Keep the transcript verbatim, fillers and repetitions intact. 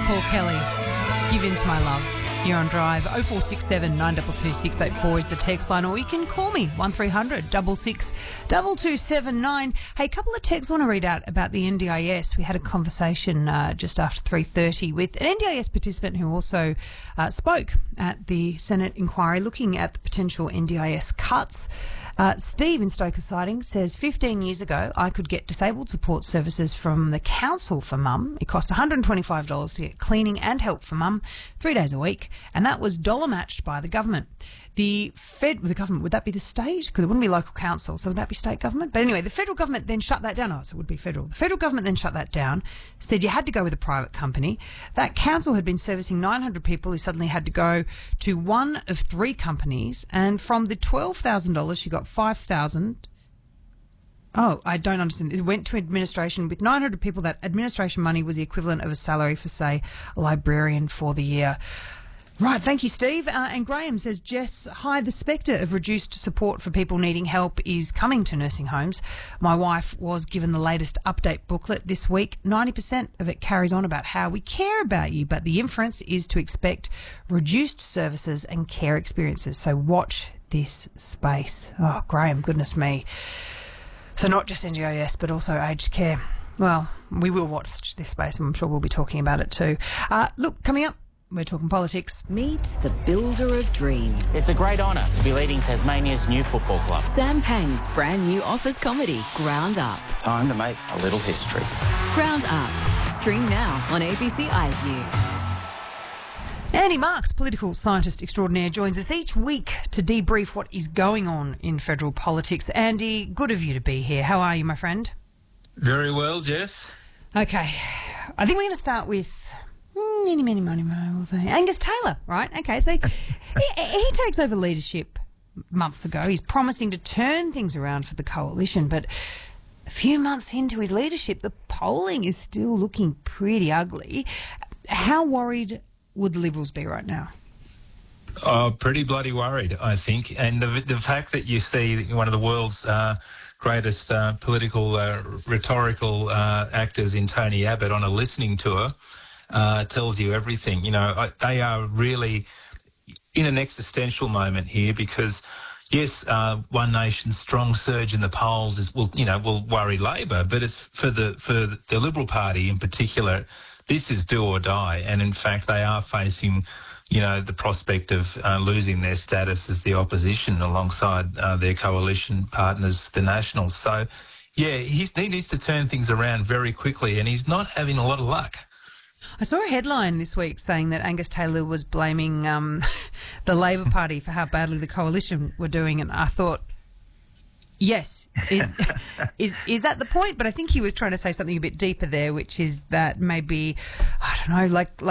Paul Kelly, Give In To My Love. You're on Drive. oh four six seven, nine two two, six eight four is the text line, or you can call me, one three hundred, six six, two two seven nine. Hey, a couple of texts I want to read out about the N D I S. We had a conversation uh, just after three thirty with an N D I S participant who also uh, spoke at the Senate inquiry looking at the potential N D I S cuts. Uh, Steve in Stoker Siding says, fifteen years ago, I could get disabled support services from the council for mum. It cost one hundred twenty-five dollars to get cleaning and help for mum three days a week, and that was dollar matched by the government. The Fed, the government, would that be the state? Because it wouldn't be local council, so would that be state government? But anyway, the federal government then shut that down. Oh, so it would be federal. The federal government then shut that down, said you had to go with a private company. That council had been servicing nine hundred people who suddenly had to go to one of three companies, and from the twelve thousand dollars, she got five thousand dollars. Oh, I don't understand. It went to administration with nine hundred people. That administration money was the equivalent of a salary for, say, a librarian for the year. Right, thank you, Steve. Uh, and Graham says, Jess, hi, the spectre of reduced support for people needing help is coming to nursing homes. My wife was given the latest update booklet this week. ninety percent of it carries on about how we care about you, but the inference is to expect reduced services and care experiences. So watch this space. Oh, Graham, goodness me. So not just N D I S, but also aged care. Well, we will watch this space, and I'm sure we'll be talking about it too. Uh, look, coming up, we're talking politics. Meet the builder of dreams. It's a great honour to be leading Tasmania's new football club. Sam Pang's brand new office comedy, Ground Up. Time to make a little history. Ground Up. Stream now on A B C iView. Andy Marks, political scientist extraordinaire, joins us each week to debrief what is going on in federal politics. Andy, good of you to be here. How are you, my friend? Very well, Jess. Okay. I think we're going to start with Many, many, many, many, we'll say. Angus Taylor, right? Okay, so he, he takes over leadership months ago. He's promising to turn things around for the coalition, but a few months into his leadership, the polling is still looking pretty ugly. How worried would the Liberals be right now? Oh, pretty bloody worried, I think. And the the fact that you see one of the world's uh, greatest uh, political, uh, rhetorical uh, actors in Tony Abbott on a listening tour Uh, tells you everything. You know, I, they are really in an existential moment here because, yes, uh, One Nation's strong surge in the polls is will you know will worry Labor, but it's for the for the Liberal Party in particular. This is do or die, and in fact, they are facing, you know, the prospect of uh, losing their status as the opposition alongside uh, their coalition partners, the Nationals. So, yeah, he's, he needs to turn things around very quickly, and he's not having a lot of luck. I saw a headline this week saying that Angus Taylor was blaming um, the Labor Party for how badly the coalition were doing, and I thought, yes, is, is is that the point? But I think he was trying to say something a bit deeper there, which is that maybe, I don't know, like... like